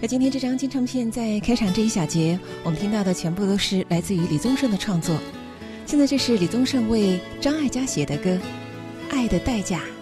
那今天这张金唱片在开场这一小节，我们听到的全部都是来自于李宗盛的创作。现在这是李宗盛为张艾嘉写的歌《爱的代价》。